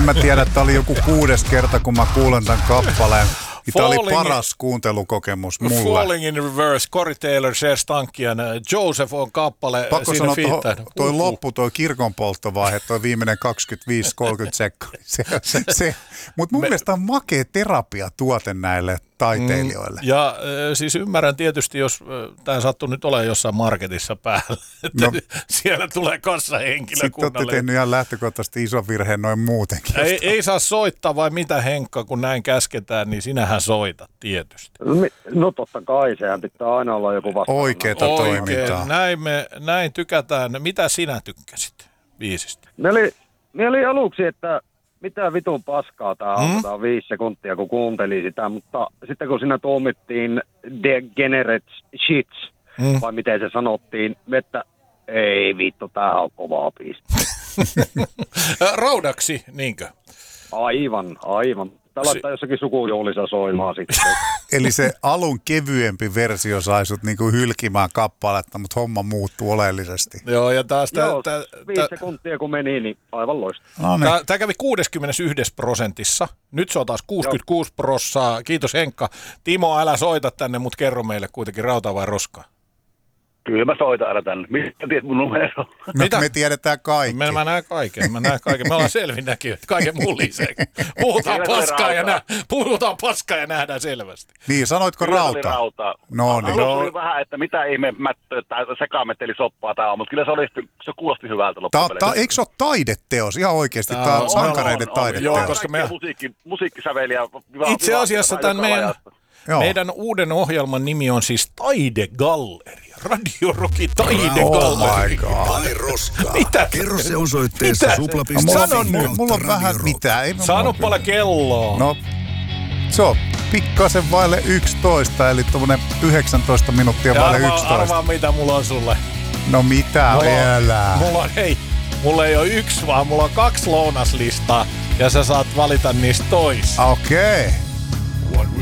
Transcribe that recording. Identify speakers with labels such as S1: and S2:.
S1: mä tiedä, että oli joku 6. kerta, kun mä kuulen tämän kappaleen. Tämä oli paras kuuntelukokemus mulle.
S2: Falling in Reverse, Corey Taylor, Cher Stankian, Joseph on kappale.
S1: Pakko sanoa, toi loppu, toi kirkonpolttovaihe, toi viimeinen 25-30 sekkaa. Mutta mun mielestä on makea terapiatuote näille taiteilijoille.
S2: Ja siis ymmärrän tietysti, jos tämä sattuu nyt olemaan jossain marketissa päällä, että siellä tulee kassahenkilökunnalle.
S1: Sitten olette tehnyt ihan lähtökohtaisesti ison virheen noin muutenkin.
S2: Ei saa soittaa vai mitä, Henkka, kun näin käsketään, niin sinähän soitat tietysti.
S3: No totta kai, sehän pitää aina olla joku vastaan.
S1: Oikeeta toimintaa.
S2: Näin tykätään. Mitä sinä tykkäsit biisistä?
S3: Ne oli aluksi, että mitä vitun paskaa tää on 5 sekuntia, kun kuuntelin sitä, mutta sitten kun siinä tuomittiin Degenerate Shits, vai miten se sanottiin, että ei vittu, tää on kovaa biisi.
S2: Raudaksi, niinkö?
S3: Aivan. Tää laittaa jossakin sukujuhlissa soimaan sitten.
S1: Eli se alun kevyempi versio sai sut niinku hylkimään kappaletta, mutta homma muuttuu oleellisesti.
S2: Joo, ja taas
S3: 5 sekuntia kun meni, niin aivan loistava.
S1: No niin.
S2: Tämä kävi 61%. Nyt se on taas 66%. Kiitos Henkka. Timo, älä soita tänne, mutta kerro meille kuitenkin rautaa vai roskaa.
S4: Kyllä mä soitan aina tänne. Mistä tiedät mun numero?
S2: Mitä?
S1: Me tiedetään kaikki.
S2: Mä näen kaiken. Me ollaan selvinnäkijöitä. Kaiken mulliseen. Puhutaan paskaa ja nähdään selvästi.
S1: Niin, sanoitko
S4: Kyllä
S1: rauta?
S4: oli rauta.
S1: No niin.
S4: Oli vähän, että mitä ihme mättöä tai sekametteli soppaa tää on, mutta kyllä se kuulosti hyvältä loppupeleissä.
S1: Eikö se ole taideteos? Ihan oikeasti. Tämä on sankareiden taideteos.
S2: Joo, koska
S4: musiikkisäveliä.
S2: Itse asiassa tämän meidän uuden ohjelman nimi on siis Taidegalleri. Radio Rockin Taidegalleri.
S1: Oh
S5: Ai roskaa.
S2: Mitä?
S5: Kerro se osoitteessa supla.fi.
S2: Sano nyt.
S1: Mulla on vähän mitään.
S2: Sano paljon kelloa.
S1: No, se on pikkasen vaille 11, eli tuommoinen 19 minuuttia vaille 11.
S2: Arvaa mitä mulla on sulle.
S1: No mitä vielä?
S2: Mulla ei ole 1, vaan mulla on 2 lounaslistaa, ja sä saat valita niistä tois.
S1: Okei.